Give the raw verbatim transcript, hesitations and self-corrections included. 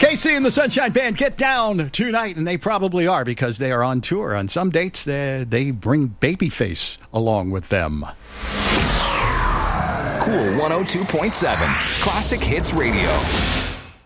K C and the Sunshine Band get down tonight, and they probably are because they are on tour. On some dates, they, they bring Babyface along with them. Cool one oh two point seven, Classic Hits Radio.